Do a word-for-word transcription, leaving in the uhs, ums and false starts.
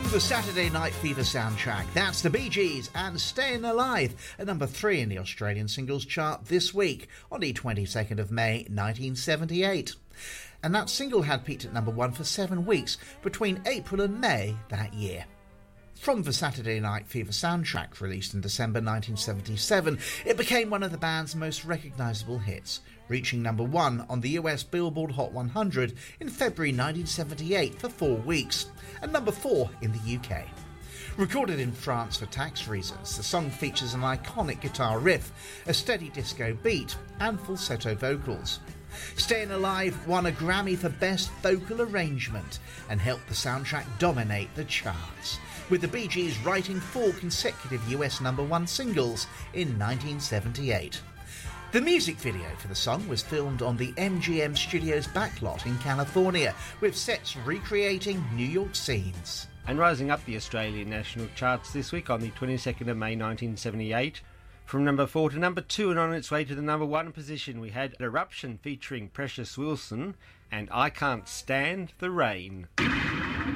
The Saturday Night Fever soundtrack. That's the Bee Gees and Staying Alive, at number three in the Australian singles chart this week on the twenty-second of May nineteen seventy-eight. And that single had peaked at number one for seven weeks between April and May that year. From the Saturday Night Fever soundtrack, released in December nineteen seventy-seven, it became one of the band's most recognisable hits, reaching number one on the U S Billboard Hot one hundred in February nineteen seventy-eight for four weeks, and number four in the U K. Recorded in France for tax reasons, the song features an iconic guitar riff, a steady disco beat, and falsetto vocals. Staying Alive won a Grammy for Best Vocal Arrangement and helped the soundtrack dominate the charts, with the Bee Gees writing four consecutive U S number one singles in nineteen seventy-eight. The music video for the song was filmed on the M G M Studios backlot in California, with sets recreating New York scenes. And rising up the Australian national charts this week on the twenty-second of May nineteen seventy-eight, from number four to number two and on its way to the number one position, we had Eruption featuring Precious Wilson and I Can't Stand the Rain.